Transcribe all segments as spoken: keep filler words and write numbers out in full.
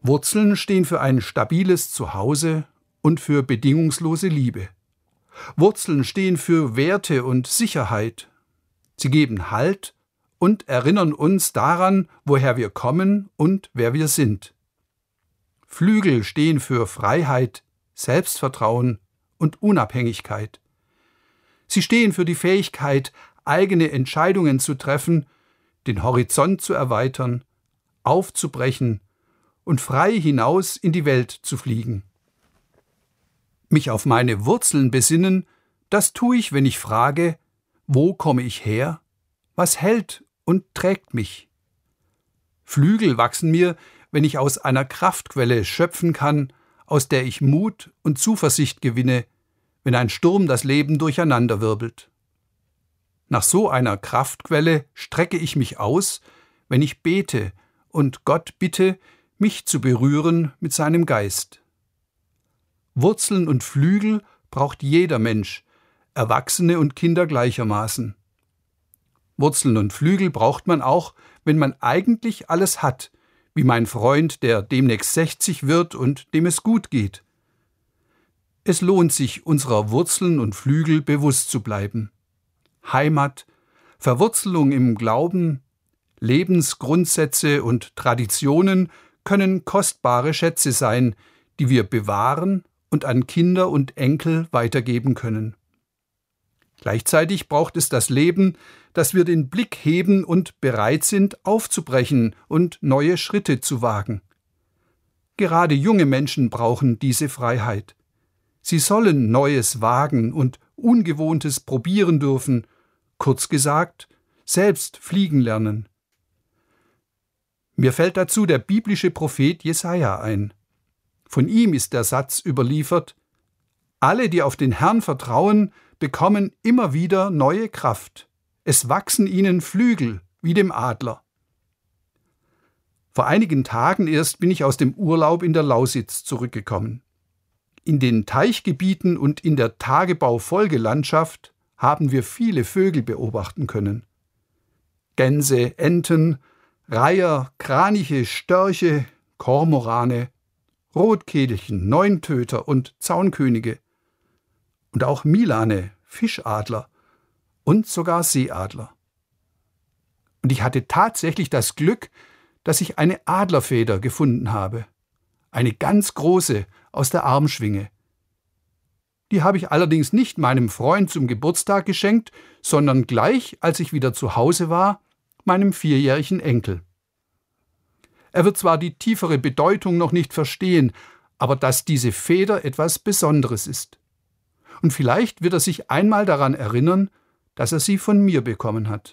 Wurzeln stehen für ein stabiles Zuhause und für bedingungslose Liebe. Wurzeln stehen für Werte und Sicherheit. Sie geben Halt und erinnern uns daran, woher wir kommen und wer wir sind. Flügel stehen für Freiheit, Selbstvertrauen und Unabhängigkeit. Sie stehen für die Fähigkeit, eigene Entscheidungen zu treffen, den Horizont zu erweitern, aufzubrechen und frei hinaus in die Welt zu fliegen. Mich auf meine Wurzeln besinnen, das tue ich, wenn ich frage, wo komme ich her, was hält und trägt mich. Flügel wachsen mir, wenn ich aus einer Kraftquelle schöpfen kann, aus der ich Mut und Zuversicht gewinne, wenn ein Sturm das Leben durcheinanderwirbelt. Nach so einer Kraftquelle strecke ich mich aus, wenn ich bete und Gott bitte, mich zu berühren mit seinem Geist. Wurzeln und Flügel braucht jeder Mensch, Erwachsene und Kinder gleichermaßen. Wurzeln und Flügel braucht man auch, wenn man eigentlich alles hat, wie mein Freund, der demnächst sechzig wird und dem es gut geht. Es lohnt sich, unserer Wurzeln und Flügel bewusst zu bleiben. Heimat, Verwurzelung im Glauben, Lebensgrundsätze und Traditionen können kostbare Schätze sein, die wir bewahren und an Kinder und Enkel weitergeben können. Gleichzeitig braucht es das Leben, dass wir den Blick heben und bereit sind, aufzubrechen und neue Schritte zu wagen. Gerade junge Menschen brauchen diese Freiheit. Sie sollen Neues wagen und Ungewohntes probieren dürfen, kurz gesagt, selbst fliegen lernen. Mir fällt dazu der biblische Prophet Jesaja ein. Von ihm ist der Satz überliefert: Alle, die auf den Herrn vertrauen, bekommen immer wieder neue Kraft. Es wachsen ihnen Flügel wie dem Adler. Vor einigen Tagen erst bin ich aus dem Urlaub in der Lausitz zurückgekommen. In den Teichgebieten und in der Tagebau-Folgelandschaft haben wir viele Vögel beobachten können. Gänse, Enten, Reiher, Kraniche, Störche, Kormorane, Rotkehlchen, Neuntöter und Zaunkönige. Und auch Milane, Fischadler und sogar Seeadler. Und ich hatte tatsächlich das Glück, dass ich eine Adlerfeder gefunden habe. Eine ganz große aus der Armschwinge. Die habe ich allerdings nicht meinem Freund zum Geburtstag geschenkt, sondern gleich, als ich wieder zu Hause war, meinem vierjährigen Enkel. Er wird zwar die tiefere Bedeutung noch nicht verstehen, aber dass diese Feder etwas Besonderes ist. Und vielleicht wird er sich einmal daran erinnern, dass er sie von mir bekommen hat.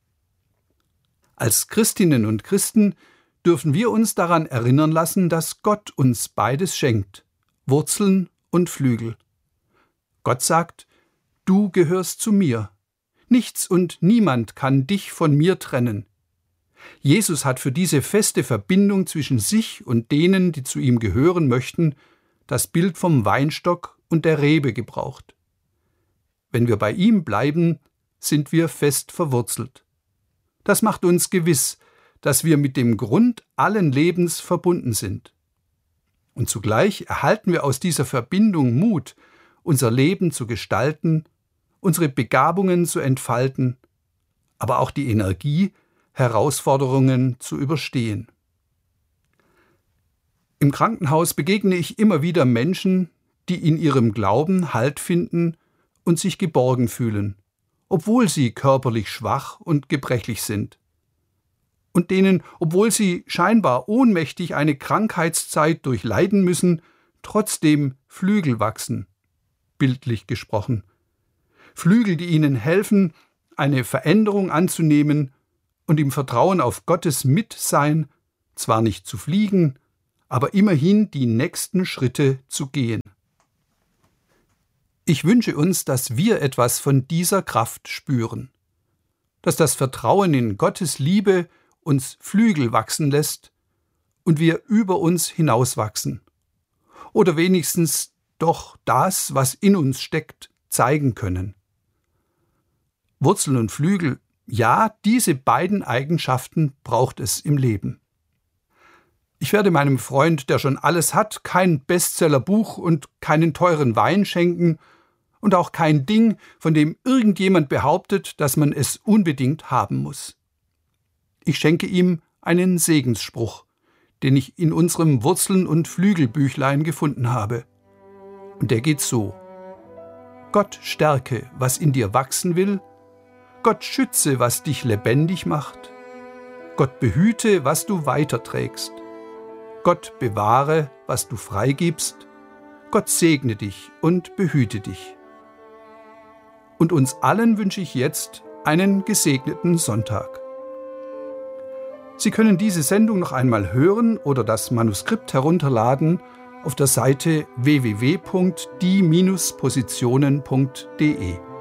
Als Christinnen und Christen dürfen wir uns daran erinnern lassen, dass Gott uns beides schenkt, Wurzeln und Flügel. Gott sagt, du gehörst zu mir. Nichts und niemand kann dich von mir trennen. Jesus hat für diese feste Verbindung zwischen sich und denen, die zu ihm gehören möchten, das Bild vom Weinstock und der Rebe gebraucht. Wenn wir bei ihm bleiben, sind wir fest verwurzelt. Das macht uns gewiss, dass wir mit dem Grund allen Lebens verbunden sind. Und zugleich erhalten wir aus dieser Verbindung Mut, unser Leben zu gestalten, unsere Begabungen zu entfalten, aber auch die Energie, Herausforderungen zu überstehen. Im Krankenhaus begegne ich immer wieder Menschen, die in ihrem Glauben Halt finden und sich geborgen fühlen, obwohl sie körperlich schwach und gebrechlich sind. Und denen, obwohl sie scheinbar ohnmächtig eine Krankheitszeit durchleiden müssen, trotzdem Flügel wachsen, bildlich gesprochen. Flügel, die ihnen helfen, eine Veränderung anzunehmen und im Vertrauen auf Gottes Mitsein zwar nicht zu fliegen, aber immerhin die nächsten Schritte zu gehen. Ich wünsche uns, dass wir etwas von dieser Kraft spüren, dass das Vertrauen in Gottes Liebe uns Flügel wachsen lässt und wir über uns hinauswachsen oder wenigstens doch das, was in uns steckt, zeigen können. Wurzeln und Flügel, ja, diese beiden Eigenschaften braucht es im Leben. Ich werde meinem Freund, der schon alles hat, kein Bestsellerbuch und keinen teuren Wein schenken und auch kein Ding, von dem irgendjemand behauptet, dass man es unbedingt haben muss. Ich schenke ihm einen Segensspruch, den ich in unserem Wurzeln- und Flügelbüchlein gefunden habe. Und der geht so: Gott stärke, was in dir wachsen will, Gott schütze, was dich lebendig macht, Gott behüte, was du weiterträgst, Gott bewahre, was du freigibst, Gott segne dich und behüte dich. Und uns allen wünsche ich jetzt einen gesegneten Sonntag. Sie können diese Sendung noch einmal hören oder das Manuskript herunterladen auf der Seite w w w punkt die Bindestrich positionen punkt de.